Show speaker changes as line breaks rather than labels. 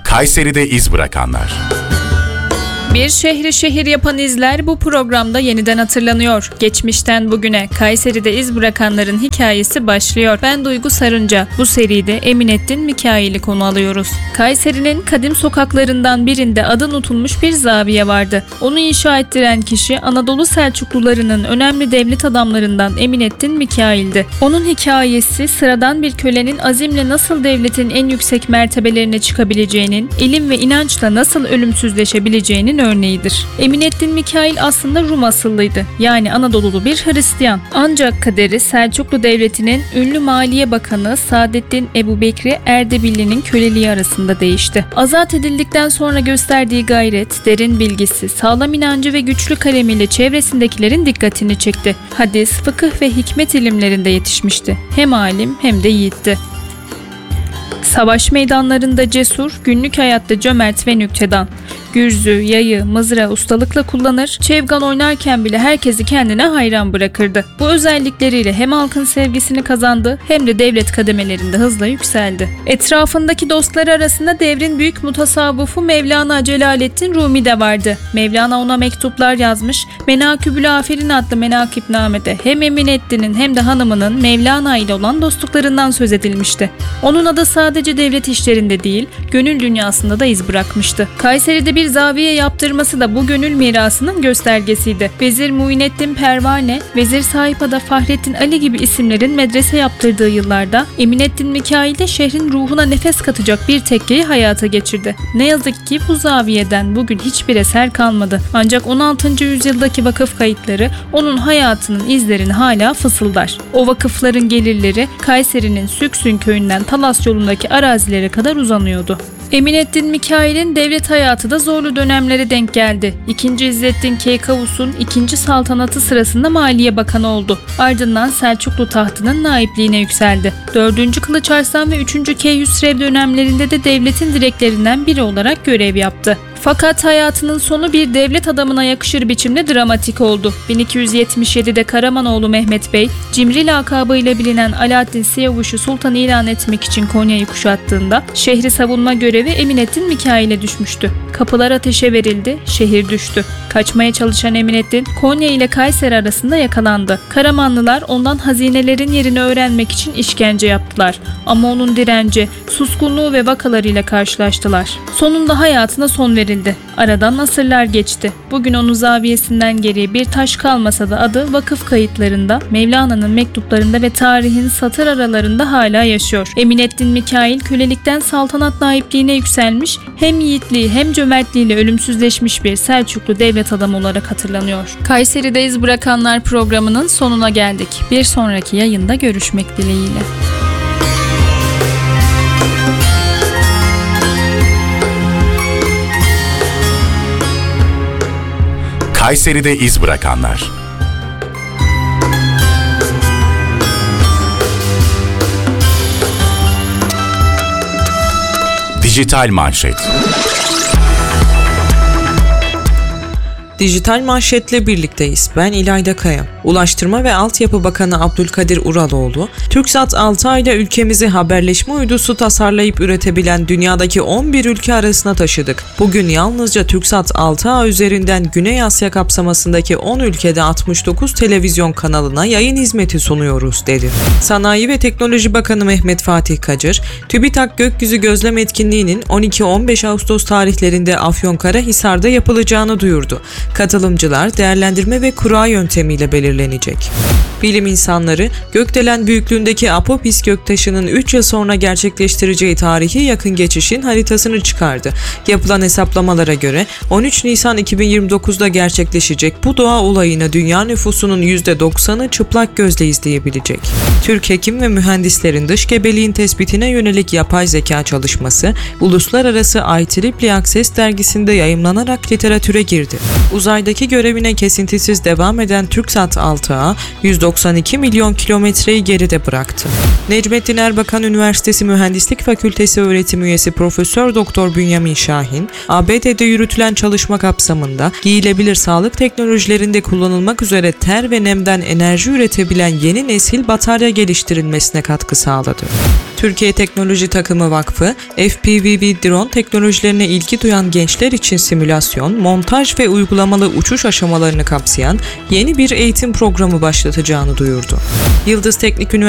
Kayseri'de iz bırakanlar.
Bir şehri şehir yapan izler bu programda yeniden hatırlanıyor. Geçmişten bugüne Kayseri'de iz bırakanların hikayesi başlıyor. Ben Duygu Sarınca. Bu seride Eminettin Mikail'i konu alıyoruz. Kayseri'nin kadim sokaklarından birinde adı unutulmuş bir zaviye vardı. Onu inşa ettiren kişi Anadolu Selçuklularının önemli devlet adamlarından Eminettin Mikail'di. Onun hikayesi sıradan bir kölenin azimle nasıl devletin en yüksek mertebelerine çıkabileceğinin, ilim ve inançla nasıl ölümsüzleşebileceğinin örneğidir. Eminettin Mikail aslında Rum asıllıydı. Yani Anadolulu bir Hristiyan. Ancak kaderi Selçuklu Devleti'nin ünlü Maliye Bakanı Saadettin Ebubekri Erdebilli'nin köleliği arasında değişti. Azat edildikten sonra gösterdiği gayret, derin bilgisi, sağlam inancı ve güçlü kalemiyle çevresindekilerin dikkatini çekti. Hadis, fıkıh ve hikmet ilimlerinde yetişmişti. Hem alim hem de yiğitti. Savaş meydanlarında cesur, günlük hayatta cömert ve nüktedan. Gürzü, yayı, mızrağı ustalıkla kullanır, çevgan oynarken bile herkesi kendine hayran bırakırdı. Bu özellikleriyle hem halkın sevgisini kazandı hem de devlet kademelerinde hızla yükseldi. Etrafındaki dostları arasında devrin büyük mutasavvufu Mevlana Celaleddin Rumi de vardı. Mevlana ona mektuplar yazmış, Menakübül Aferin adlı menakibnamede hem Eminettin'in hem de hanımının Mevlana ile olan dostluklarından söz edilmişti. Onun adı sadece devlet işlerinde değil, gönül dünyasında da iz bırakmıştı. Kayseri'de bir zaviye yaptırması da bu gönül mirasının göstergesiydi. Vezir Muinettin Pervane, Vezir Sahipa'da Fahrettin Ali gibi isimlerin medrese yaptırdığı yıllarda Eminettin Mikail de şehrin ruhuna nefes katacak bir tekkeyi hayata geçirdi. Ne yazık ki bu zaviyeden bugün hiçbir eser kalmadı. Ancak 16. yüzyıldaki vakıf kayıtları onun hayatının izlerini hala fısıldar. O vakıfların gelirleri Kayseri'nin Süksün köyünden Talas yolundaki arazilere kadar uzanıyordu. Eminettin Mikail'in devlet hayatı da zorlu dönemlere denk geldi. 2. İzzettin Keykavus'un 2. saltanatı sırasında Maliye Bakanı oldu. Ardından Selçuklu tahtının naipliğine yükseldi. 4. Kılıç Arslan ve 3. Keyhüsrev dönemlerinde de devletin direklerinden biri olarak görev yaptı. Fakat hayatının sonu bir devlet adamına yakışır biçimde dramatik oldu. 1277'de Karamanoğlu Mehmet Bey, Cimri lakabıyla bilinen Alaaddin Siyavuş'u sultan ilan etmek için Konya'yı kuşattığında şehri savunma görevi Eminettin Mikail'e düşmüştü. Kapılar ateşe verildi, şehir düştü. Kaçmaya çalışan Eminettin, Konya ile Kayseri arasında yakalandı. Karamanlılar ondan hazinelerin yerini öğrenmek için işkence yaptılar. Ama onun direnci, suskunluğu ve vakalarıyla karşılaştılar. Sonunda hayatına son verildi. Aradan asırlar geçti. Bugün onun zaviyesinden geriye bir taş kalmasa da adı vakıf kayıtlarında, Mevlana'nın mektuplarında ve tarihin satır aralarında hala yaşıyor. Eminettin Mikail kölelikten saltanat naipliğine yükselmiş, hem yiğitliği hem cömertliğiyle ölümsüzleşmiş bir Selçuklu devlet adamı olarak hatırlanıyor. Kayseri'de iz bırakanlar programının sonuna geldik. Bir sonraki yayında görüşmek dileğiyle.
Kayseri'de iz bırakanlar. Dijital manşet.
Dijital manşetle birlikteyiz. Ben İlayda Kaya. Ulaştırma ve Altyapı Bakanı Abdülkadir Uraloğlu, TürkSat 6 ile ülkemizi haberleşme uydusu tasarlayıp üretebilen dünyadaki 11 ülke arasına taşıdık. Bugün yalnızca TürkSat 6A üzerinden Güney Asya kapsamasındaki 10 ülkede 69 televizyon kanalına yayın hizmeti sunuyoruz, dedi. Sanayi ve Teknoloji Bakanı Mehmet Fatih Kacır, TÜBİTAK Gökyüzü Gözlem Etkinliği'nin 12-15 Ağustos tarihlerinde Afyonkarahisar'da yapılacağını duyurdu. Katılımcılar değerlendirme ve kura yöntemiyle belirlenecek. Bilim insanları gökdelen büyüklüğündeki Apopis göktaşının 3 yıl sonra gerçekleştireceği tarihi yakın geçişin haritasını çıkardı. Yapılan hesaplamalara göre 13 Nisan 2029'da gerçekleşecek bu doğa olayını dünya nüfusunun %90'ı çıplak gözle izleyebilecek. Türk hekim ve mühendislerin dış gebeliğin tespitine yönelik yapay zeka çalışması Uluslararası IEEE Access dergisinde yayımlanarak literatüre girdi. Uzaydaki görevine kesintisiz devam eden TürkSat 6A 192 milyon kilometreyi geride bıraktı. Necmettin Erbakan Üniversitesi Mühendislik Fakültesi öğretim üyesi Profesör Doktor Bünyamin Şahin, ABD'de yürütülen çalışma kapsamında giyilebilir sağlık teknolojilerinde kullanılmak üzere ter ve nemden enerji üretebilen yeni nesil batarya geliştirilmesine katkı sağladı. Türkiye Teknoloji Takımı Vakfı, FPV drone teknolojilerine ilgi duyan gençler için simülasyon, montaj ve uygulamalı uçuş aşamalarını kapsayan yeni bir eğitim programı başlatacağını duyurdu. Yıldız Teknik Üniversitesi